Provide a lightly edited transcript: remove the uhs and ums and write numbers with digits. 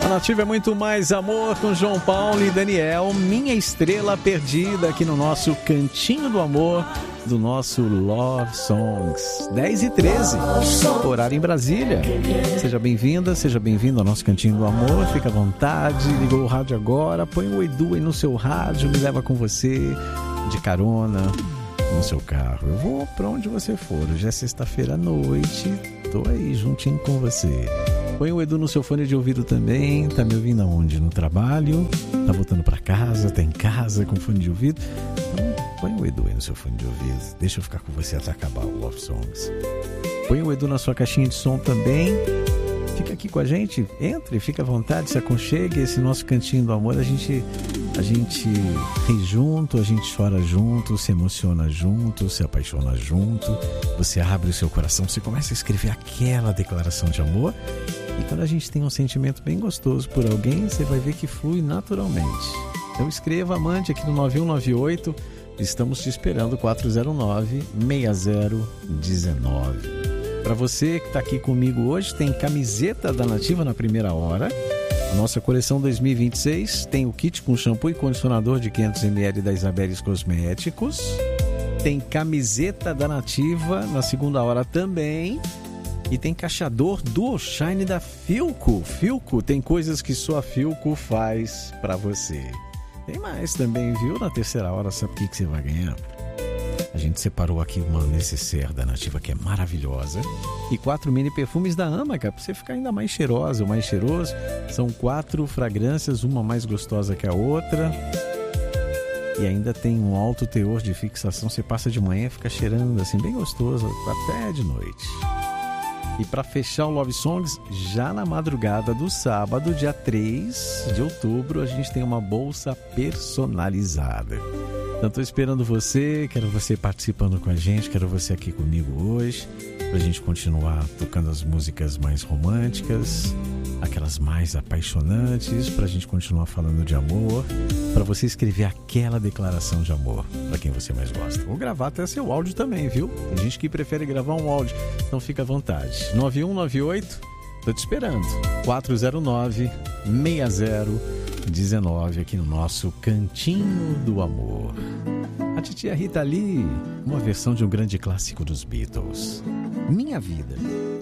A Nativa é muito mais amor com João Paulo e Daniel, Minha Estrela Perdida, aqui no nosso Cantinho do Amor, do nosso Love Songs. 10h13, horário em Brasília. Seja bem-vinda, seja bem-vindo ao nosso Cantinho do Amor. Fica à vontade, ligou o rádio agora, põe o Edu aí no seu rádio, me leva com você de carona no seu carro. Eu vou pra onde você for. Hoje é sexta-feira à noite, tô aí juntinho com você. Põe o Edu no seu fone de ouvido também. Tá me ouvindo aonde? No trabalho? Tá voltando pra casa? Tá em casa com fone de ouvido? Então põe o Edu aí no seu fone de ouvido. Deixa eu ficar com você até acabar o Love Songs. Põe o Edu na sua caixinha de som também. Fica aqui com a gente. Entre, fica à vontade, se aconchegue. Esse nosso Cantinho do Amor, a gente ri junto, a gente chora junto, se emociona junto, se apaixona junto. Você abre o seu coração, você começa a escrever aquela declaração de amor. E quando a gente tem um sentimento bem gostoso por alguém, você vai ver que flui naturalmente. Então escreva, mande aqui no 9198. Estamos te esperando, 409-6019. Para você que está aqui comigo hoje, tem camiseta da Nativa na primeira hora. A nossa coleção 2026 tem o kit com shampoo e condicionador de 500ml da Isabeles Cosméticos. Tem camiseta da Nativa na segunda hora também. E tem cacheador Dual Shine da Filco. Filco tem coisas que só a Filco faz para você. Tem mais também, viu? Na terceira hora, sabe o que você vai ganhar? A gente separou aqui uma necessaire da Nativa que é maravilhosa. E 4 mini perfumes da Amaca, para você ficar ainda mais cheirosa ou mais cheiroso. São 4 fragrâncias, uma mais gostosa que a outra. E ainda tem um alto teor de fixação. Você passa de manhã e fica cheirando assim, bem gostoso, até de noite. E para fechar o Love Songs, já na madrugada do sábado, dia 3 de outubro, a gente tem uma bolsa personalizada. Então estou esperando você, quero você participando com a gente, quero você aqui comigo hoje, para a gente continuar tocando as músicas mais românticas, aquelas mais apaixonantes, para a gente continuar falando de amor, para você escrever aquela declaração de amor para quem você mais gosta. Vou gravar até seu áudio também, viu? Tem gente que prefere gravar um áudio, então fica à vontade. 9198, tô te esperando. 409-6019 aqui no nosso Cantinho do Amor. A titia Rita Lee, uma versão de um grande clássico dos Beatles, Minha Vida.